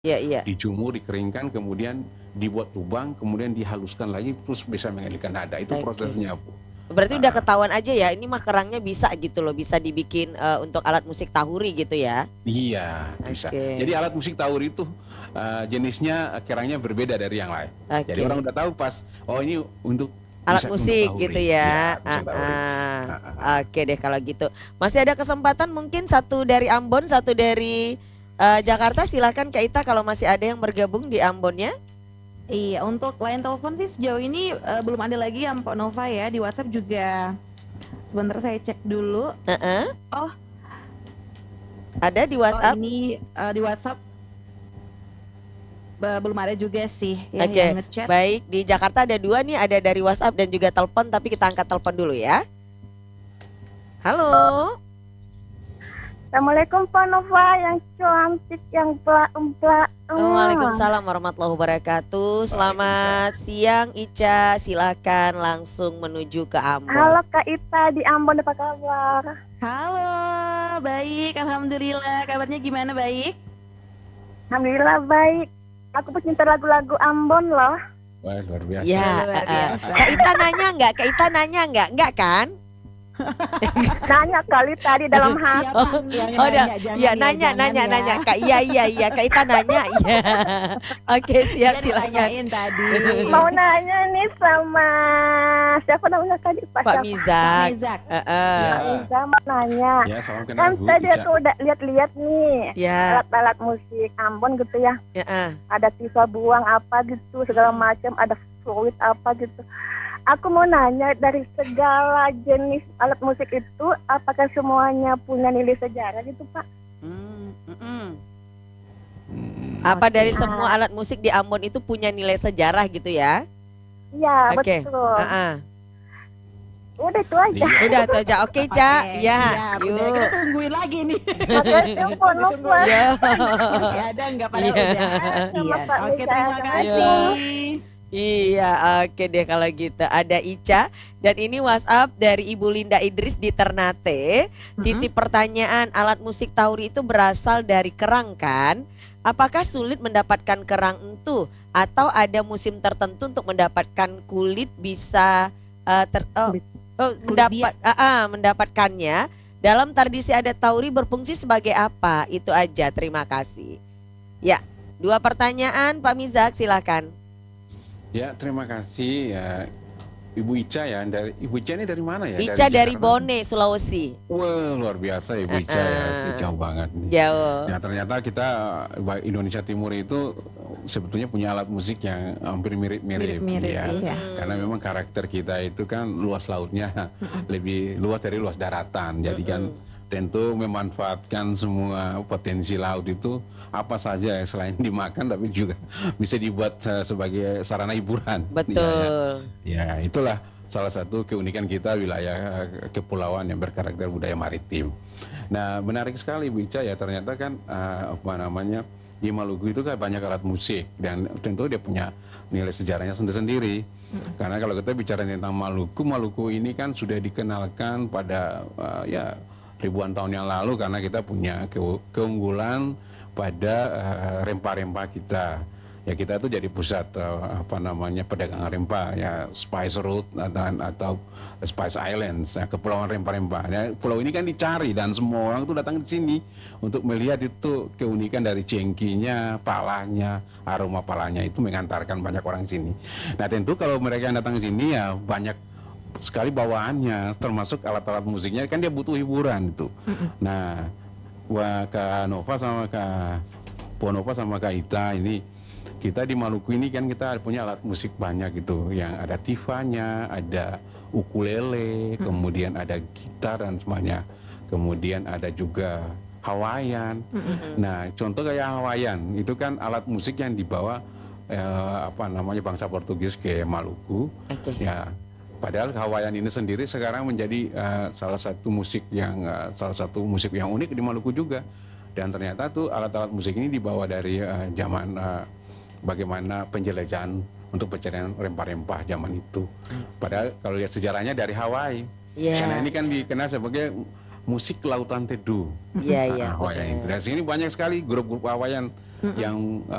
Iya, iya. dijemur, dikeringkan, kemudian dibuat lubang, kemudian dihaluskan lagi, terus bisa mengalirkan nada. Itu Oke. prosesnya, Bu. Berarti udah Ah, ketahuan aja ya, ini mah kerangnya bisa gitu loh, bisa dibikin untuk alat musik tahuri gitu ya. iya, bisa. Jadi Oke. alat musik tawur itu jenisnya kerangnya berbeda dari yang lain. Jadi orang Oke. udah tahu pas, oh ini untuk Alat bisa untuk musik gitu tahuri. ya. Ya, bisa tahuri. Ah, ah, ah. Oke deh kalau gitu. Masih ada kesempatan mungkin satu dari Ambon, satu dari Jakarta. Silakan Kak Ita kalau masih ada yang bergabung di Ambonnya. Iya, untuk line telepon sih sejauh ini belum ada lagi ya Mpok Nova ya. Di WhatsApp juga sebentar saya cek dulu. Heeh. Oh, Ada di oh WhatsApp. ini di WhatsApp belum ada juga sih ya Oke, yang ngechat. baik. Di Jakarta ada dua nih, ada dari WhatsApp dan juga telepon. Tapi kita angkat telepon dulu ya. Halo. Assalamualaikum Pak Nova yang cantik, yang pelak-pelak. Waalaikumsalam warahmatullahi wabarakatuh. Selamat siang Ica. Silakan langsung menuju ke Ambon. Halo Kak Ita di Ambon, apa kabar? Halo, baik, alhamdulillah. Kabarnya gimana, baik? Alhamdulillah baik. Aku pecinta lagu-lagu Ambon loh. Wah, luar biasa. Ya, Luar biasa. Kak Ita nanya nggak? Kak Ita nanya nggak? Nggak kan? Nanya kali tadi dalam hati. Siapa yang Oh, nanya? Jangan iya ya, nanya, jangan ya. nanya. Kak, iya. Kak Ita nanya, iya. Oke, siap, Dia silakan. ditanyain tadi. Mau nanya nih sama siapa namanya tadi? Pak siapa? Mizak. Mizak. Heeh. Ya. Pak Iza mau nanya. Ya, salam kenal Kan Bu tadi Ica. aku udah lihat-lihat nih Ya, alat-alat musik Ambon gitu ya. heeh. Ada tifa buang apa gitu segala macam, ada fluid apa gitu. Aku mau nanya dari segala jenis alat musik itu apakah semuanya punya nilai sejarah gitu Pak? Hmm, mm-mm. Hmm. Apa dari Oke. semua alat musik di Ambon itu punya nilai sejarah gitu ya? Iya Oke. betul. Heeh. Udah itu aja. Iya. Udah tuh aja. Oke, Ca. Oke, Ya, siap. Udah, yuk. kita tungguin lagi nih. Makasih Pak Nova. Ya. Masih ada nggak pada Iya. udah? Iya. Pak Oke, Mizak. terima Iya. kasih. Iya, oke deh kalau gitu. Ada Ica dan ini WhatsApp dari Ibu Linda Idris di Ternate. Titip pertanyaan, alat musik tauri itu berasal dari kerang kan? Apakah sulit mendapatkan kerang itu atau ada musim tertentu untuk mendapatkan kulit bisa Kulit mendapatkannya? Dalam tradisi adat tauri berfungsi sebagai apa? Itu aja. Terima kasih. Ya, dua pertanyaan Pak Mizak silakan. Ya, terima kasih ya Ibu Ica ya. Ibu Ica ini dari mana ya? Ica dari Jakarta? Bone, Sulawesi. Wah, luar biasa Ibu Ica ya. Itu jauh banget nih. Jauh. Ya, ternyata kita Indonesia Timur itu sebetulnya punya alat musik yang hampir mirip-mirip Mirip-mirip, ya. iya. Karena memang karakter kita itu kan luas lautnya lebih luas dari luas daratan. Jadi kan tentu memanfaatkan semua potensi laut itu apa saja ya, selain dimakan tapi juga bisa dibuat sebagai sarana hiburan. Betul. Ya, itulah salah satu keunikan kita wilayah kepulauan yang berkarakter budaya maritim. Nah, menarik sekali Bu Ica ya, ternyata kan apa namanya di Maluku itu kan banyak alat musik dan tentu dia punya nilai sejarahnya sendiri-sendiri. Karena kalau kita bicara tentang Maluku, Maluku ini kan sudah dikenalkan pada ya ribuan tahun yang lalu karena kita punya keunggulan pada rempah-rempah kita. Ya kita itu jadi pusat apa namanya perdagangan rempah ya Spice Road atau Spice Islands ya, kepulauan rempah-rempah. Ya, pulau ini kan dicari dan semua orang tuh datang di sini untuk melihat itu keunikan dari cengkinya, palanya, aroma palanya itu mengantarkan banyak orang sini. Nah tentu kalau mereka yang datang ke sini ya banyak sekali bawaannya termasuk alat-alat musiknya kan dia butuh hiburan itu. Nah, Kak Nova sama Kak Ponova sama Kak Ita ini kita di Maluku ini kan kita punya alat musik banyak gitu yang ada tifanya, ada ukulele, kemudian ada gitar dan semuanya. Kemudian ada juga Hawaiian. Nah, contoh kayak Hawaiian itu kan alat musik yang dibawa apa namanya bangsa Portugis ke Maluku. Oke. Ya, padahal Hawaiian ini sendiri sekarang menjadi salah satu musik yang unik di Maluku juga. Dan ternyata tuh alat-alat musik ini dibawa dari zaman bagaimana penjelajahan untuk pencarian rempah-rempah zaman itu. Padahal kalau lihat sejarahnya dari Hawaii. Iya. Karena ini kan dikenal sebagai musik lautan teduh. Iya, iya. Hawaiian itu. benar. Dari sini banyak sekali grup-grup Hawaiian Mm-mm. yang